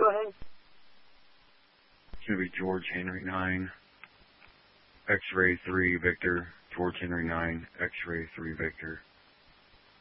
Go ahead. It's going to be George Henry 9, X-ray 3 Victor, George Henry 9, X-ray 3 Victor.